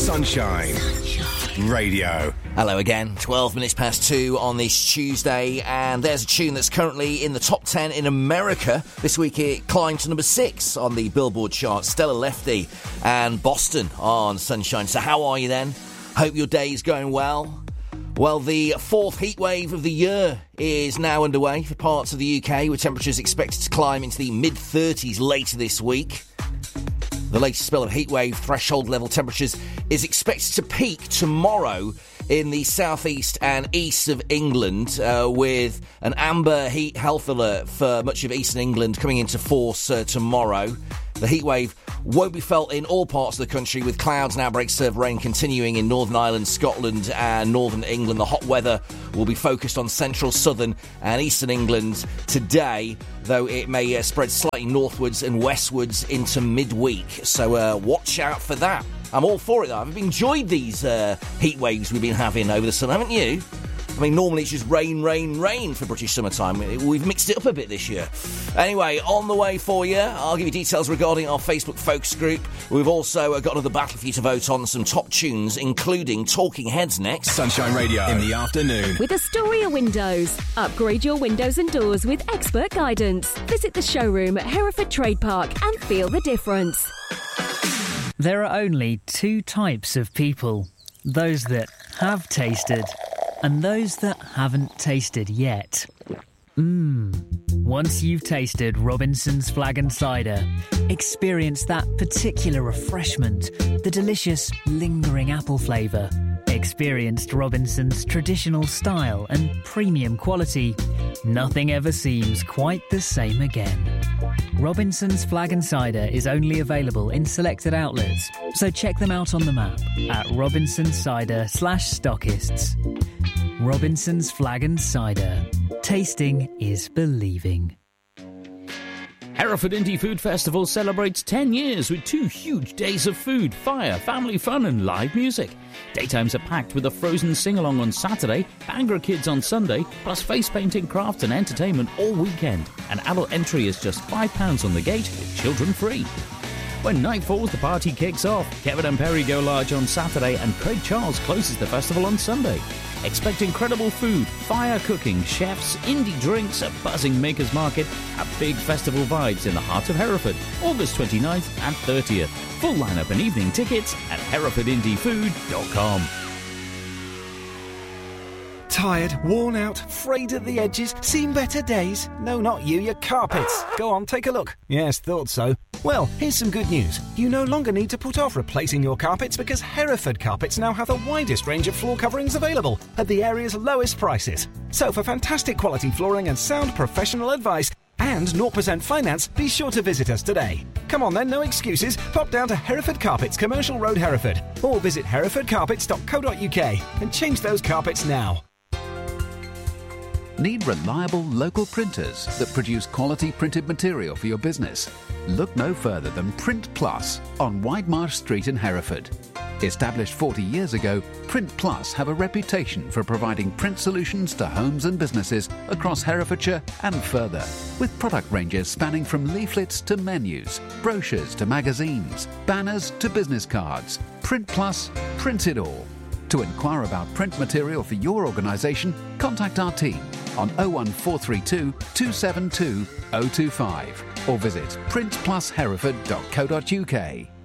Sunshine Radio. Hello again, 12 minutes past 2 on this Tuesday, and there's a tune that's currently in the top 10 in America. This week it climbed to number 6 on the Billboard chart. Stella Lefty and Boston on Sunshine. So how are you then? Hope your day is going well. Well, the fourth heatwave of the year is now underway for parts of the UK, with temperatures expected to climb into the mid-30s later this week. The latest spell of heatwave threshold level temperatures is expected to peak tomorrow in the southeast and east of England, with an amber heat health alert for much of eastern England coming into force tomorrow. The heatwave won't be felt in all parts of the country, with clouds and outbreaks of rain continuing in Northern Ireland, Scotland and Northern England. The hot weather will be focused on central, southern and eastern England today, though it may spread slightly northwards and westwards into midweek. So watch out for that. I'm all for it, though. I've enjoyed these heat waves we've been having over the summer, haven't you? I mean, normally it's just rain, rain, rain for British summertime. We've mixed it up a bit this year. Anyway, on the way for you, I'll give you details regarding our Facebook folks group. We've also got another battle for you to vote on, some top tunes, including Talking Heads next. Sunshine Radio in the afternoon. With Astoria Windows. Upgrade your windows and doors with expert guidance. Visit the showroom at Hereford Trade Park and feel the difference. There are only two types of people. Those that have tasted and those that haven't tasted yet. Once you've tasted Robinson's Flag and Cider, experience that particular refreshment, the delicious, lingering apple flavour. Experienced Robinson's traditional style and premium quality. Nothing ever seems quite the same again. Robinson's Flag and Cider is only available in selected outlets, so check them out on the map at robinsoncider/stockists. Robinson's Flag and Cider. Tasting is believing. Hereford Indie Food Festival celebrates 10 years with 2 huge days of food, fire, family fun and live music. Daytimes are packed with a Frozen sing-along on Saturday, Bhangra Kids on Sunday, plus face painting, crafts and entertainment all weekend. An adult entry is just £5 on the gate, with children free. When night falls, the party kicks off. Kevin and Perry go large on Saturday and Craig Charles closes the festival on Sunday. Expect incredible food, fire cooking, chefs, indie drinks, a buzzing makers market, and big festival vibes in the heart of Hereford, August 29th and 30th. Full lineup and evening tickets at herefordindiefood.com. Tired, worn out, frayed at the edges, seen better days? No, not you, your carpets. Go on, take a look. Yes, thought so. Well, here's some good news. You no longer need to put off replacing your carpets because Hereford Carpets now have the widest range of floor coverings available at the area's lowest prices. So for fantastic quality flooring and sound professional advice and 0% finance, be sure to visit us today. Come on then, no excuses. Pop down to Hereford Carpets, Commercial Road, Hereford, or visit herefordcarpets.co.uk and change those carpets now. Need reliable local printers that produce quality printed material for your business? Look no further than Print Plus on Widemarsh Street in Hereford. Established 40 years ago, Print Plus have a reputation for providing print solutions to homes and businesses across Herefordshire and further, with product ranges spanning from leaflets to menus, brochures to magazines, banners to business cards. Print Plus, print it all. To inquire about print material for your organisation, contact our team on 01432 272 025 or visit printplushereford.co.uk.